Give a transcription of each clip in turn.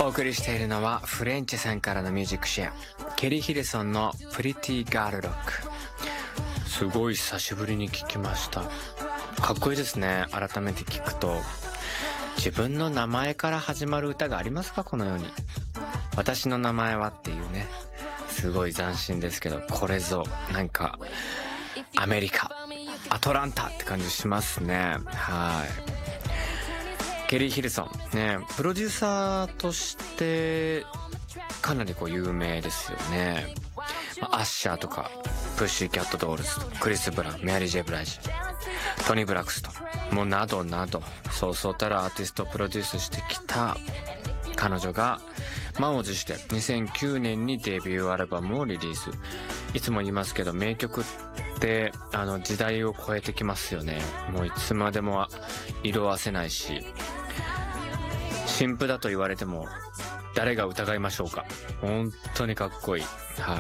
お送りしているのはフレンチさんからのミュージックシェア、ケリー・ヒルソンのプリティガールロック。すごい久しぶりに聞きました。かっこいいですね。改めて聞くと。自分の名前から始まる歌がありますか？このように。私の名前はっていうね、すごい斬新ですけど、これぞなんかアメリカ、アトランタって感じしますね。はい。ケリー・ヒルソンね、プロデューサーとしてかなり有名ですよね。アッシャーとかプッシーキャットドールズとクリス・ブラウン、メアリー・ジェ・ブライジ、トニー・ブラックスともうなどなど、そうそうたるアーティストをプロデュースしてきた彼女が満を持して2009年にデビューアルバムをリリース。いつも言いますけど、名曲って時代を超えてきますよね。もういつまでも色褪せないし、新譜だと言われても誰が疑いましょうか。本当にかっこいい。はい。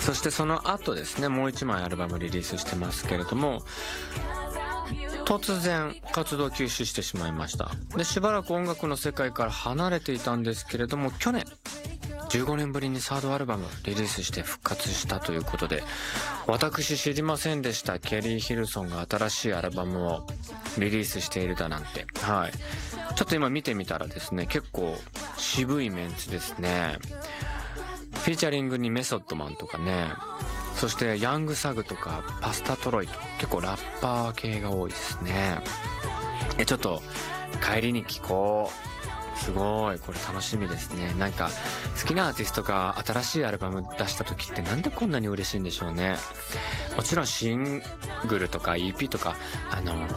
そしてその後ですね、もう一枚アルバムリリースしてますけれども、突然活動休止してしまいました。で、しばらく音楽の世界から離れていたんですけれども、去年15年ぶりにサードアルバムリリースして復活したということで、私知りませんでした。ケリー・ヒルソンが新しいアルバムをリリースしているだなんて。はい。ちょっと今見てみたらですね、結構渋いメンツですね。フィーチャリングにメソッドマンとかね、そしてヤングサグとかパスタトロイと結構ラッパー系が多いですね。ちょっと帰りに聞こう。すごい、これ楽しみですね。なんか好きなアーティストが新しいアルバム出した時ってなんでこんなに嬉しいんでしょうね。もちろんシングルとか EP とか